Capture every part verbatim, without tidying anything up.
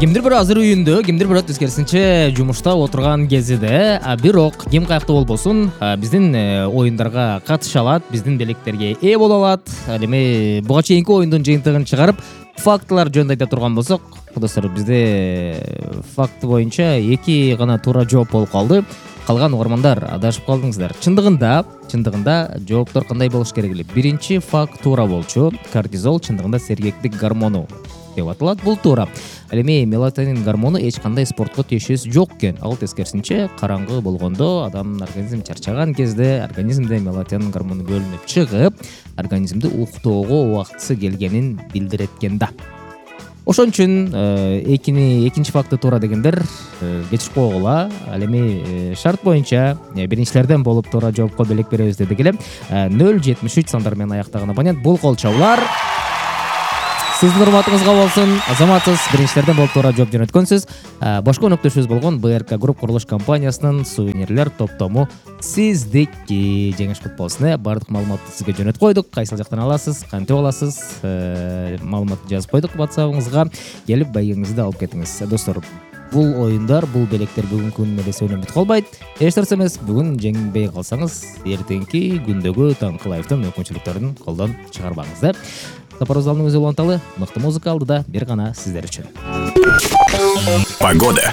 Кимдир бир азыр үйүндө, кимдир бирок тескерисинче жумушта отурган кезиде, бирок ким каякта болбосун биздин оюндарга катыша алат, биздин белектерге ээ боло алат. Ал эми буга чейинки оюндун жыйынтыгын чыгарып, фактылар жөнүндө айта турган болсок, достор, бизде факт боюнча эки гана туура жооп болуп калды. Калган угармандар адашып калдыңыздар. Чындыгында, чындыгында жооптор кандай болуш керек эле? Биринчи факт туура болчу. Кортизол чындыгында сергектик гормону деп аталат. Бул туура. Ал эми мелатонин гормону эч кандай спортко тиешеси жок экен. Ал тескерисинче караңгы болгондо, адамдын организми чарчаган кезде организмде мелатонин гормону бөлүнүп чыгып, организмди уктоого убактысы келгенин билдирет экен да. Ошон үчүн экини экинчи факты туура дегендер кечирип койгула. Ал эми шарт боюнча биринчилерден болуп туура жоопко белек беребиз дедик эле. нөл жетимиш үч сандар менен аяктаган абонент. Бул колчоолар сиздин урматыңызга болсун. Азаматсыз, биринчилерден болуп туура жооп жөнөткөнсүз. Башкы өнөктөшүбүз болгон БРК Групп курулуш компаниясынын сувенирлер топтому сиздики. Жеңиш куту болсун. Бардык маалыматты сизге жөнөтүп койдук. Кайсыл жактан аласыз, кантип аласыз? Маалыматты жазып койдук WhatsApp-ыңызга. Келип байгеңизди алып кетиңиз. Достор, бул оюндар, бул белектер бүгүнкү күнүн эле өнүмүт калбайт. Эч нерсе эмес, бүгүн жеңбей калсаңыз, эртеңки күндөгү таңкы лайфтын мүмкүнчүлүктөрүн колдон чыгарбаңыз да. Сапарыбыздын өзү уланталы, мыкты музыка алдыда бир гана сиздер үчүн. Погода.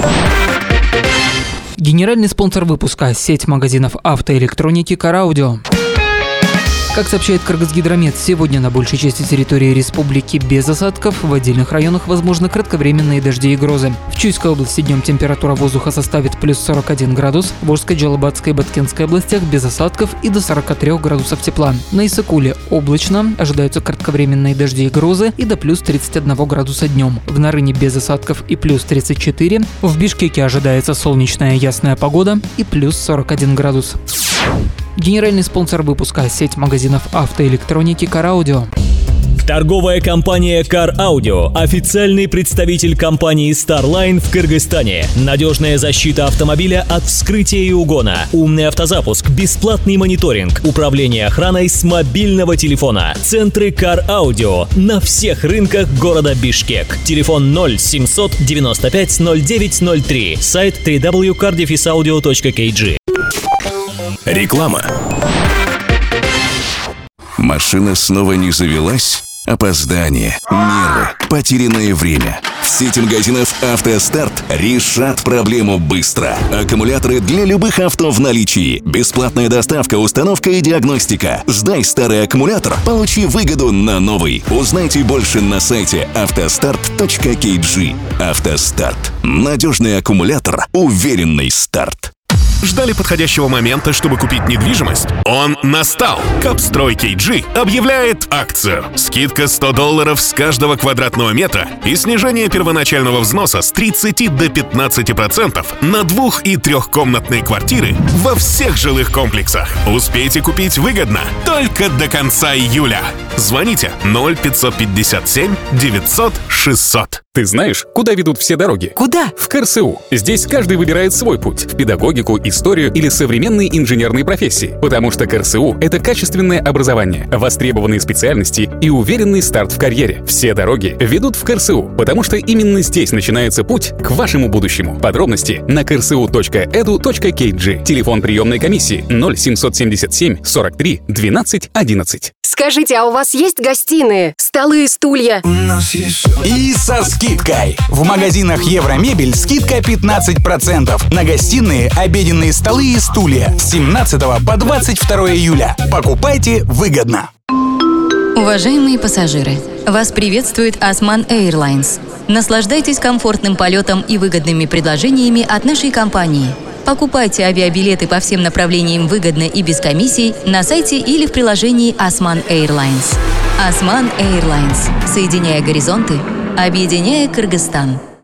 Генеральный спонсор выпуска – сеть магазинов автоэлектроники «Караудио». Как сообщает Кыргызгидромет, сегодня на большей части территории республики без осадков, в отдельных районах возможны кратковременные дожди и грозы. В Чуйской области днем температура воздуха составит плюс сорок один градус, в Волжской, Джалабатской и Баткенской областях без осадков и до сорока трёх градусов тепла. На Иссыкуле облачно, ожидаются кратковременные дожди и грозы и до плюс тридцать один градуса днем. В Нарыне без осадков и плюс тридцать четыре, в Бишкеке ожидается солнечная ясная погода и плюс сорок один градус. Генеральный спонсор выпуска – сеть магазинов автоэлектроники «Караудио». Торговая компания Car Audio, официальный представитель компании Starline в Кыргызстане. Надежная защита автомобиля от вскрытия и угона, умный автозапуск, бесплатный мониторинг, управление охраной с мобильного телефона. Центры Car Audio на всех рынках города Бишкек. Телефон ноль семьсот девяносто пять ноль девять ноль три. Сайт дабл ю дабл ю дабл ю точка car dash audio точка кей джи. Реклама. Машина снова не завелась? Опоздание, нервы, потерянное время. В сети магазинов «АвтоСтарт» решат проблему быстро. Аккумуляторы для любых авто в наличии. Бесплатная доставка, установка и диагностика. Сдай старый аккумулятор, получи выгоду на новый. Узнайте больше на сайте автостарт точка кей джи. «АвтоСтарт». Надежный аккумулятор, уверенный старт. Ждали подходящего момента, чтобы купить недвижимость? Он настал! Капстрой кей джи объявляет акцию. Скидка сто долларов с каждого квадратного метра и снижение первоначального взноса с тридцати до пятнадцати процентов на двух- и трехкомнатные квартиры во всех жилых комплексах. Успейте купить выгодно только до конца июля. Звоните ноль пятьсот пятьдесят семь девятьсот шестьсот. Ты знаешь, куда ведут все дороги? Куда? В КРСУ. Здесь каждый выбирает свой путь – в педагогику, историю или современные инженерные профессии. Потому что КРСУ – это качественное образование, востребованные специальности и уверенный старт в карьере. Все дороги ведут в КРСУ, потому что именно здесь начинается путь к вашему будущему. Подробности на krsу точка эду точка кей джи. Телефон приемной комиссии ноль семьсот семьдесят семь сорок три двенадцать одиннадцать. Скажите, а у вас есть гостиные, столы и стулья? И со скидкой. В магазинах Евромебель скидка пятнадцать процентов на гостиные, обеденные столы и стулья с семнадцатого по двадцать второе июля. Покупайте выгодно. Уважаемые пассажиры, вас приветствует Osman Airlines. Наслаждайтесь комфортным полетом и выгодными предложениями от нашей компании. Покупайте авиабилеты по всем направлениям выгодно и без комиссий на сайте или в приложении Osman Airlines. Osman Airlines. Соединяя горизонты, объединяя Кыргызстан.